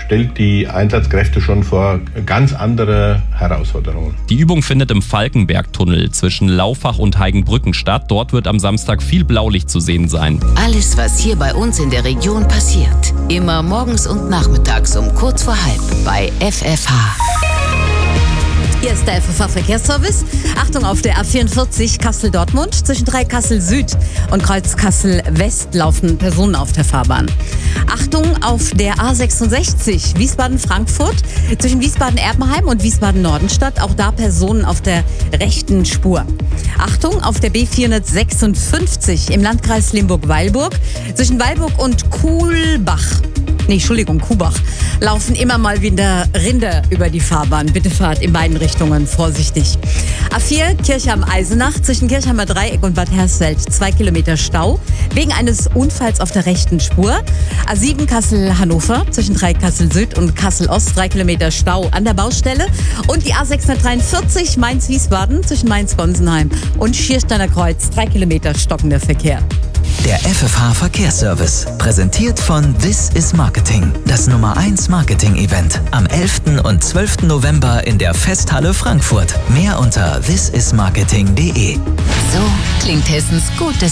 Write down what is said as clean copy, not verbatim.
stellt die Einsatzkräfte schon vor ganz andere Herausforderungen. Die Übung findet im Falkenbergtunnel zwischen Laufach und Heigenbrücken statt. Dort wird am Samstag viel Blaulicht zu sehen sein. Alles, was hier bei uns in der Region passiert. Immer morgens und nachmittags um kurz vor halb bei FFH. Hier ist der FFH-Verkehrsservice. Achtung, auf der A44 Kassel-Dortmund. Zwischen Dreieck-Kassel Süd und Kreuz Kassel West laufen Personen auf der Fahrbahn. Achtung, auf der A66 Wiesbaden-Frankfurt. Zwischen Wiesbaden-Erbenheim und Wiesbaden-Nordenstadt. Auch da Personen auf der rechten Spur. Achtung, auf der B456 im Landkreis Limburg-Weilburg. Zwischen Weilburg und Kubach laufen immer mal wieder Rinder über die Fahrbahn. Bitte fahrt in beiden Richtungen vorsichtig. A4 Kirchheim-Eisenach zwischen Kirchheimer Dreieck und Bad Hersfeld 2 Kilometer Stau wegen eines Unfalls auf der rechten Spur. A7 Kassel-Hannover zwischen Dreieck Kassel Süd und Kassel Ost 3 Kilometer Stau an der Baustelle. Und die A643 Mainz-Wiesbaden zwischen Mainz-Gonsenheim und Schiersteiner Kreuz 3 Kilometer stockender Verkehr. Der FFH Verkehrsservice, präsentiert von This is Marketing, das Nummer 1 Marketing-Event am 11. und 12. November in der Festhalle Frankfurt. Mehr unter thisismarketing.de. So klingt Hessens gutes